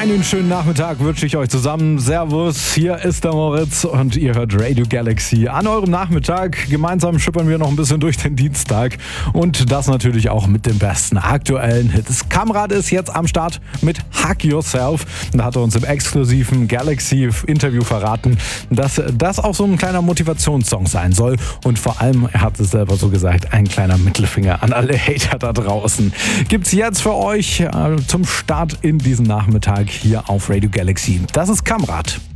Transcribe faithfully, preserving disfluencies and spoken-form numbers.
Einen schönen Nachmittag wünsche ich euch zusammen. Servus, hier ist der Moritz und ihr hört Radio Galaxy. An eurem Nachmittag gemeinsam schippern wir noch ein bisschen durch den Dienstag und das natürlich auch mit dem besten aktuellen Hits. Kamrat ist jetzt am Start mit Hug Yourself. Da hat er uns im exklusiven Galaxy-Interview verraten, dass das auch so ein kleiner Motivationssong sein soll und vor allem, er hat es selber so gesagt, ein kleiner Mittelfinger an alle Hater da draußen. Gibt's jetzt für euch äh, zum Start in diesen Nachmittag hier auf Radio Galaxy. Das ist Kamrat.